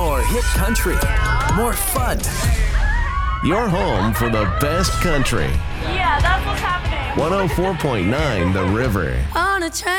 More hit country. More fun. Your home for the best country. Yeah, that's what's happening. 104.9 The River. On a train.